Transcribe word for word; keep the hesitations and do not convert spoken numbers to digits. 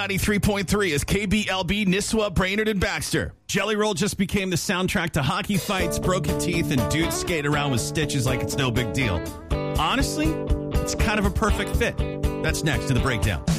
ninety-three point three is K B L B, Nisswa, Brainerd, and Baxter. Jelly Roll just became the soundtrack to hockey fights, broken teeth, and dudes skate around with stitches like it's no big deal. Honestly, it's kind of a perfect fit. That's next to the breakdown.